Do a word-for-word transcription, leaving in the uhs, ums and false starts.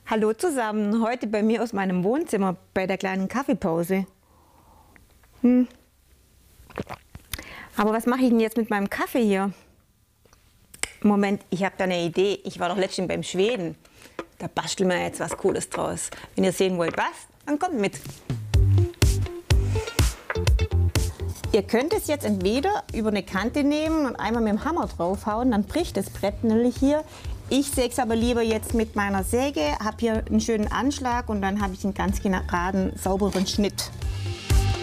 Hallo zusammen, heute bei mir aus meinem Wohnzimmer bei der kleinen Kaffeepause. Hm. Aber was mache ich denn jetzt mit meinem Kaffee hier? Moment, ich habe da eine Idee. Ich war doch letztens beim Schweden. Da basteln wir jetzt was Cooles draus. Wenn ihr sehen wollt, was, dann kommt mit. Ihr könnt es jetzt entweder über eine Kante nehmen und einmal mit dem Hammer draufhauen, dann bricht das Brett nämlich hier. Ich säge es aber lieber jetzt mit meiner Säge, habe hier einen schönen Anschlag und dann habe ich einen ganz geraden, sauberen Schnitt.